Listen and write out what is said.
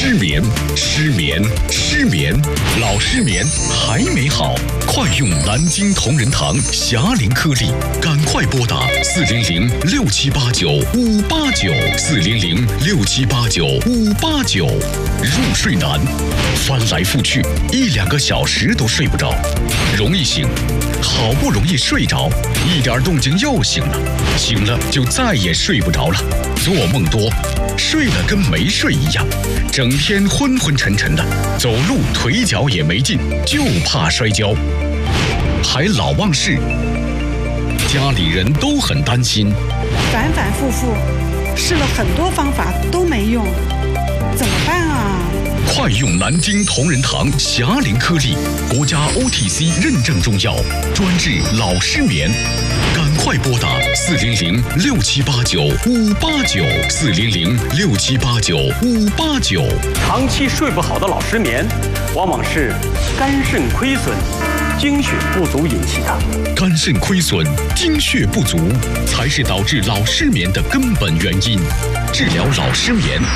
失眠，失眠，失眠，老失眠还没好，快用南京同仁堂侠灵颗粒，赶快拨打400-6789-589，400-6789-589。入睡难，翻来覆去1-2个小时都睡不着，容易醒，好不容易睡着，一点动静又醒了，醒了就再也睡不着了，做梦多，睡了跟没睡一样，整天昏昏沉沉的，走路腿脚也没劲，就怕摔跤，还老忘事，家里人都很担心， 反反复复试了很多方法都没用，怎么办啊？ 快用南京同仁堂侠灵颗粒，国家 OTC 认证中药，专治老失眠。赶快拨打400-6789-589，400-6789-589。 长期睡不好的老失眠，往往是肝肾亏损、精血不足引起的。 肝肾亏损、精血不足，才是导致老失眠的根本原因。治疗老失眠，